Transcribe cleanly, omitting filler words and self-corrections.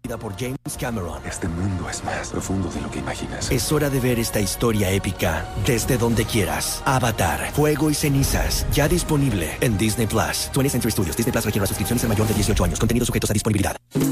por James Cameron. Este mundo es más profundo de lo que imaginas. Es hora de ver esta historia épica desde donde quieras. Avatar, Fuego y Cenizas, ya disponible en Disney Plus. 20th Century Studios. Disney Plus requiere una suscripción y ser mayor de 18 años. Contenidos sujetos a disponibilidad.